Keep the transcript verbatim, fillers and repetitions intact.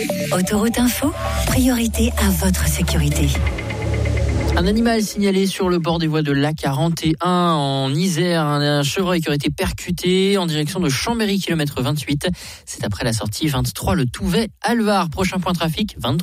Autoroute Info, priorité à votre sécurité. Un animal signalé sur le bord des voies de l'A quarante et un en Isère, un chevreuil qui aurait été percuté en direction de Chambéry, kilomètre vingt-huit. C'est après la sortie vingt-trois, le Touvet-Alvar. Prochain point trafic, vingt-trois.